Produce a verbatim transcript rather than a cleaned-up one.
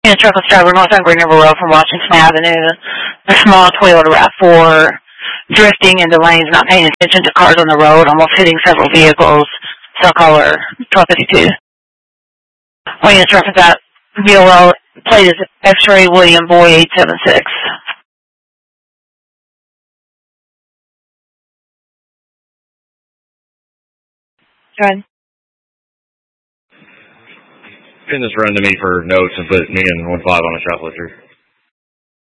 In a truckless driver north on Green River Road from Washington Avenue. A small Toyota RAV four drifting into lanes, not paying attention to cars on the road, almost hitting several vehicles. Cell caller twelve fifty-two. When you reference that B O L plate is X-ray William Boy eight seven six. Go ahead. Pin this run to me for notes and put me in one five on a shuffler.